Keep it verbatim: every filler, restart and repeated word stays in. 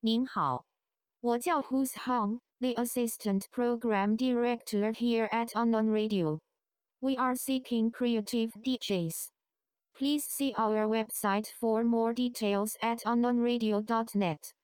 您好，我叫 Who's Hong, the Assistant Program Director here at Unknown Radio. We are seeking creative D Js. Please see our website for more details at unknownradio dot net.